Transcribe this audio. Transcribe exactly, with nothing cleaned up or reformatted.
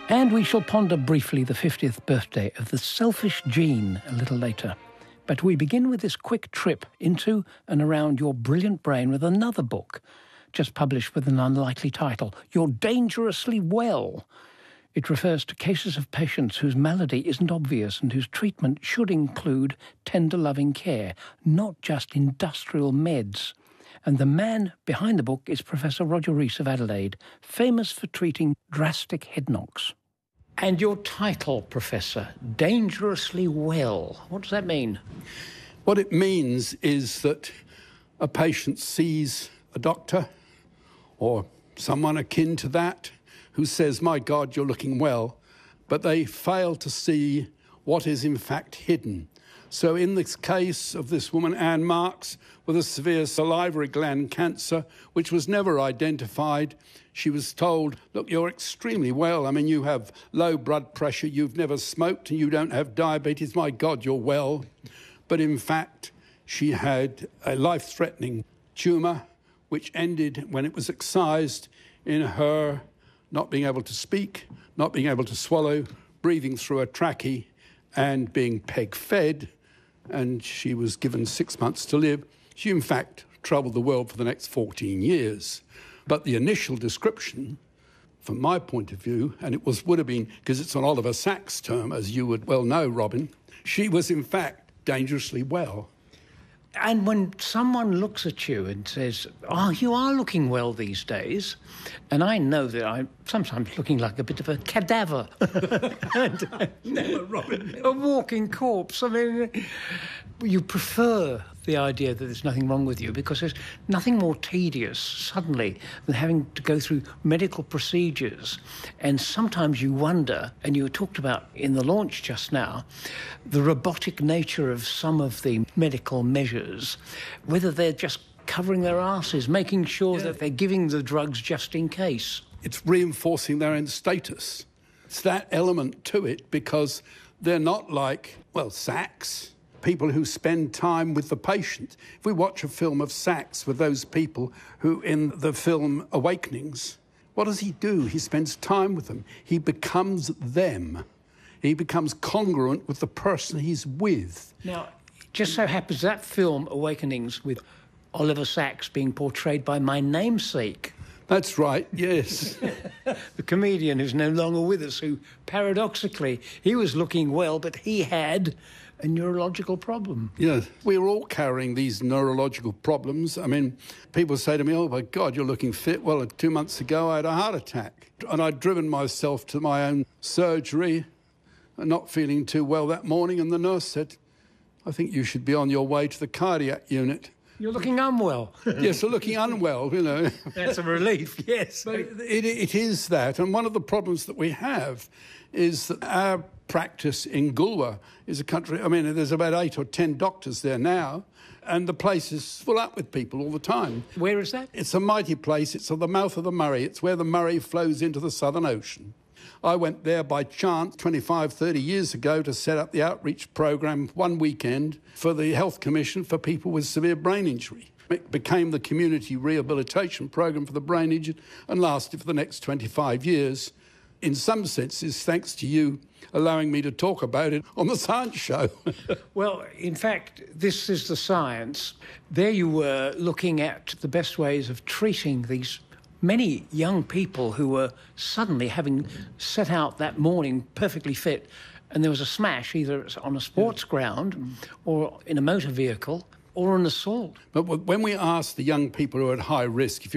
And we shall ponder briefly the fiftieth birthday of the selfish gene a little later. But we begin with this quick trip into and around your brilliant brain with another book, just published with an unlikely title, You're Dangerously Well. It refers to cases of patients whose malady isn't obvious and whose treatment should include tender loving care, not just industrial meds. And the man behind the book is Professor Roger Rees of Adelaide, famous for treating drastic head knocks. And your title, Professor, Dangerously Well. What does that mean? What it means is that a patient sees a doctor or someone akin to that who says, my God, you're looking well, but they fail to see what is in fact hidden. So in this case of this woman, Anne Marks, with a severe salivary gland cancer, which was never identified, she was told, look, you're extremely well. I mean, you have low blood pressure, you've never smoked, and you don't have diabetes. My God, you're well. But in fact, she had a life-threatening tumour, which ended when it was excised in her not being able to speak, not being able to swallow, breathing through a trachea, and being peg-fed. And she was given six months to live. She, in fact, travelled the world for the next fourteen years. But the initial description, from my point of view, and it was would have been, because it's an Oliver Sacks term, as you would well know, Robin, she was, in fact, dangerously well. And when someone looks at you and says, oh, you are looking well these days, and I know that I'm sometimes looking like a bit of a cadaver. and, Never, Robin. A walking corpse. I mean, you prefer the idea that there's nothing wrong with you because there's nothing more tedious suddenly than having to go through medical procedures. And sometimes you wonder, and you talked about in the launch just now, the robotic nature of some of the medical measures, whether they're just covering their asses, making sure yeah. that they're giving the drugs just in case. It's reinforcing their own status. It's that element to it because they're not like, well, Sacks, people who spend time with the patient. If we watch a film of Sacks with those people who, in the film Awakenings, what does he do? He spends time with them. He becomes them. He becomes congruent with the person he's with. Now, it just so happens that film Awakenings with Oliver Sacks being portrayed by my namesake. That's right, yes. The comedian who's no longer with us, who paradoxically, he was looking well, but he had a neurological problem. Yeah, we're all carrying these neurological problems. I mean, people say to me, oh, my God, you're looking fit. Well, two months ago, I had a heart attack. And I'd driven myself to my own surgery, not feeling too well that morning, and the nurse said, I think you should be on your way to the cardiac unit. You're looking unwell. Yes, you're looking unwell, you know. That's a relief, yes. But it, it is that. And one of the problems that we have is that our practice in Goolwa is a country, I mean, there's about eight or ten doctors there now, and the place is full up with people all the time. Where is that? It's a mighty place. It's at the mouth of the Murray. It's where the Murray flows into the Southern Ocean. I went there by chance twenty-five, thirty years ago to set up the outreach program one weekend for the Health Commission for people with severe brain injury. It became the community rehabilitation program for the brain injured and lasted for the next twenty-five years. In some senses, thanks to you allowing me to talk about it on the Science Show. Well, in fact, this is the science. There you were looking at the best ways of treating these many young people who were suddenly having set out that morning perfectly fit, and there was a smash either on a sports ground or in a motor vehicle or an assault. But when we asked the young people who are at high risk, if